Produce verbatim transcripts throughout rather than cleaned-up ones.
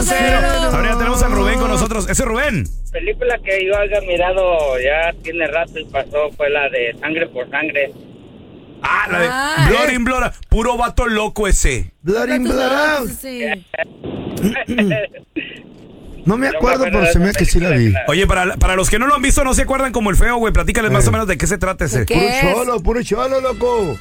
Ahora, ahora ya tenemos a Rubén con nosotros. ¿Ese es Rubén? Película que yo haya mirado ya tiene rato y pasó fue la de Sangre por Sangre. Ah, la de Ah, Blood in Blood. Puro vato loco ese. Blood in Blood Out. Sí. No me acuerdo, pero se me hace que sí la vi. Oye, para, para los que no lo han visto, no se acuerdan como el feo, güey. Platícales más o menos de qué se trata ese. ¿De qué? Puro es? cholo, puro cholo, loco.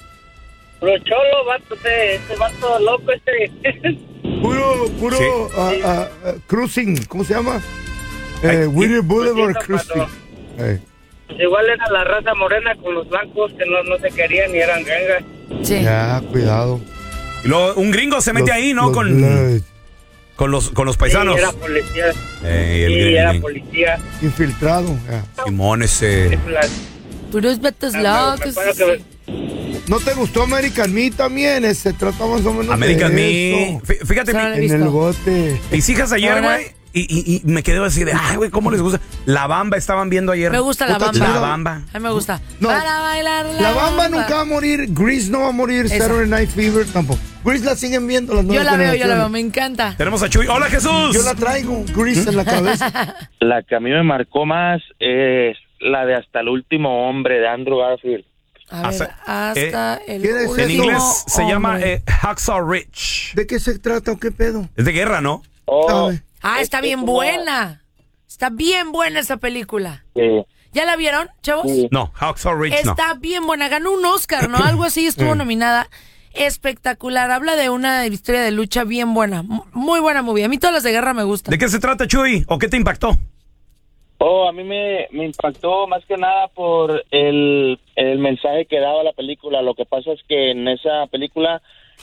Puro cholo, vato, ese, ese vato loco ese. Puro, puro Sí. ah, ah, ah, cruising, ¿cómo se llama? Ay, Eh, Winter Boulevard Cruisito, Cruising. pato. Eh. Igual era la raza morena con los blancos que no, no se querían ni eran gangas. Sí. Ya, cuidado. Y luego un gringo se mete Los- ahí, ¿no? los Con, Blood. con los con los paisanos. Sí, era policía. Ey, el Sí, gringo. era policía. Infiltrado. Ya. Simón ese. Películas. Puros vatos Ah, me locos. acuerdo que- ¿No te gustó American Me también? Se trata más o menos American de Me. eso. Fí- Fíjate, Solo mi- he En visto. el bote. mis hijas ayer, Ahora- güey, y, y, y me quedé así de, ay, güey, ¿cómo les gusta? La Bamba estaban viendo ayer. Me gusta la Puta bamba. La Bamba. A mí me gusta. No. Para bailar la, La Bamba nunca va a morir. Grease no va a morir. Esa. Saturday Night Fever tampoco. Grease la siguen viendo las Yo nuevas la veo, yo la veo, generaciones. me encanta. Tenemos a Chuy. ¡Hola, Jesús! Yo la traigo, Grease en la cabeza. La que a mí me marcó más es la de Hasta el último hombre de Andrew Garfield. A ver, Hasta- hasta el ¿quién es último En inglés se hombre. llama eh, Hacksaw Ridge. ¿De qué se trata o qué pedo? Es de guerra, ¿no? Oh, ¿Sabe? Ah, está es bien como- buena. Está bien buena esa película. sí, ¿Ya la vieron, chavos? sí. No, Hacksaw Ridge no. Está bien buena. Ganó un Oscar, ¿no? Algo así, estuvo nominada. Espectacular. Habla de una historia de lucha bien buena. M- Muy buena movie. A mí todas las de guerra me gustan. ¿De qué se trata, Chuy? ¿O qué te impactó? Oh, a mí me, me impactó más que nada por el, el mensaje que daba la película. Lo que pasa es que en esa película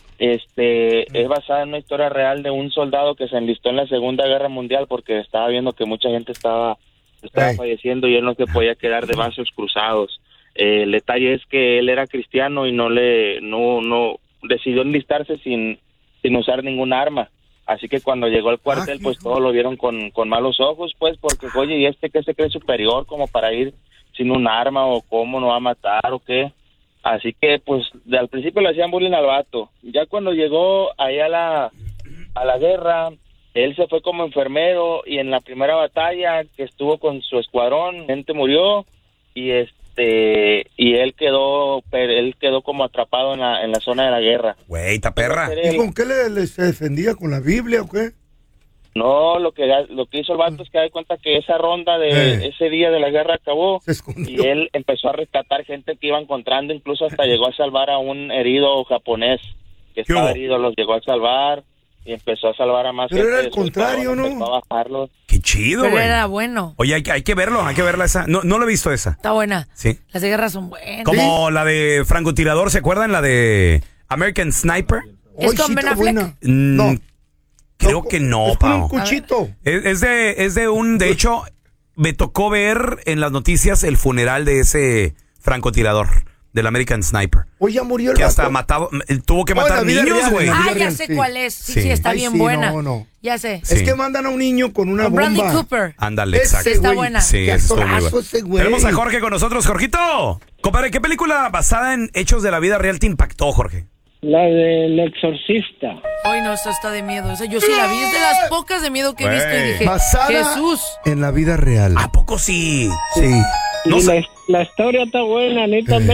este es basada en una historia real de un soldado que se enlistó en la Segunda Guerra Mundial porque estaba viendo que mucha gente estaba, estaba Ey. falleciendo y él no se podía quedar de brazos cruzados. Eh, el detalle es que él era cristiano y no le no no decidió enlistarse sin sin usar ningún arma. Así que cuando llegó al cuartel, Ah, pues hijo. todos lo vieron con, con malos ojos, pues, porque, oye, ¿y este qué se cree superior como para ir sin un arma o cómo no va a matar o qué? Así que, pues, de, al principio le hacían bullying al vato. Ya cuando llegó ahí a la, a la guerra, él se fue como enfermero y en la primera batalla que estuvo con su escuadrón, gente murió y este y él quedó pero él quedó como atrapado en la, en la zona de la guerra. Güey, ta perra. ¿Y con qué le, le- se defendía? ¿Con la Biblia o qué? No, lo que lo que hizo el vato es que da cuenta que esa ronda de Eh. ese día de la guerra acabó Se escondió. y él empezó a rescatar gente que iba encontrando, incluso hasta llegó a salvar a un herido japonés que ¿Qué estaba hubo? herido, los llegó a salvar y empezó a salvar a más Pero gente. era el de su contrario, escuadrón, ¿no? empezó a bajarlos. Qué chido, Pero güey. era bueno. Oye, hay, que- hay que verlo, hay que verla esa. No, no lo he visto esa. Está buena. Sí. Las de guerra son buenas. Como la de francotirador, ¿se acuerdan? La de American Sniper. ¿Es Hoy con sí Ben está Affleck? buena. Mm, No. Creo que no, Es con Pau. un cuchito. Es, es de, es de un, de hecho, me tocó ver en las noticias el funeral de ese francotirador, del American Sniper. Hoy ya murió el Que hasta vato. matado, tuvo que Oh, en matar la vida niños, real, güey. en la vida Ah, ya real, sé sí. cuál es. Sí, Sí. sí, está Ay, bien sí, buena. no, no. Ya sé. Sí. Es que mandan a un niño con una Con bomba. Bradley Cooper. Ándale, Ese, exacto. Sí, está güey. buena. Sí, Qué eso estuvo muy actorazo bueno. ese güey. Tenemos a Jorge con nosotros. Jorgito, compadre, ¿qué película basada en hechos de la vida real te impactó, Jorge? La del exorcista. Ay, no, esta está de miedo. O sea, yo sí la vi. Es de las pocas de miedo que he visto y Güey. dije, Basada Jesús. en la vida real. ¿A poco sí? Sí. No Y sé. la, la historia está buena, necesitan Eh.